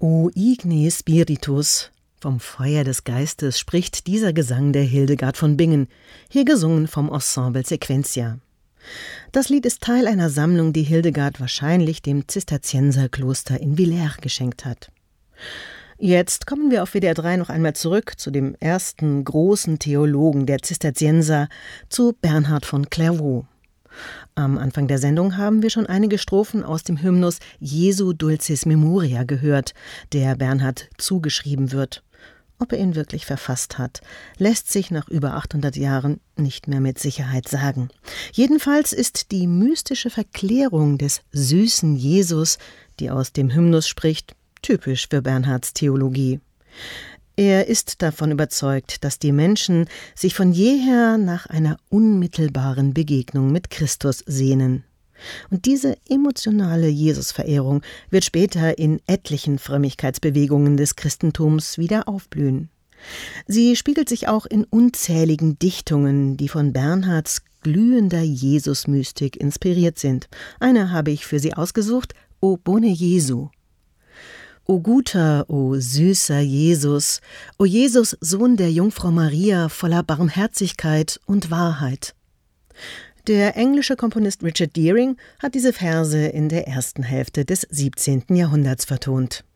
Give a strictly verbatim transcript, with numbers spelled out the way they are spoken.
O Igne Spiritus, vom Feuer des Geistes spricht dieser Gesang der Hildegard von Bingen, hier gesungen vom Ensemble Sequentia. Das Lied ist Teil einer Sammlung, die Hildegard wahrscheinlich dem Zisterzienserkloster in Villers geschenkt hat. Jetzt kommen wir auf W D R drei noch einmal zurück zu dem ersten großen Theologen der Zisterzienser, zu Bernhard von Clairvaux. Am Anfang der Sendung haben wir schon einige Strophen aus dem Hymnus Jesu Dulcis Memoria gehört, der Bernhard zugeschrieben wird. Ob er ihn wirklich verfasst hat, lässt sich nach über achthundert Jahren nicht mehr mit Sicherheit sagen. Jedenfalls ist die mystische Verklärung des süßen Jesus, die aus dem Hymnus spricht, typisch für Bernhards Theologie. Er ist davon überzeugt, dass die Menschen sich von jeher nach einer unmittelbaren Begegnung mit Christus sehnen. Und diese emotionale Jesusverehrung wird später in etlichen Frömmigkeitsbewegungen des Christentums wieder aufblühen. Sie spiegelt sich auch in unzähligen Dichtungen, die von Bernhards glühender Jesusmystik inspiriert sind. Eine habe ich für Sie ausgesucht: O Bone Jesu. O guter, o süßer Jesus, o Jesus, Sohn der Jungfrau Maria, voller Barmherzigkeit und Wahrheit. Der englische Komponist Richard Deering hat diese Verse in der ersten Hälfte des siebzehnten Jahrhunderts vertont.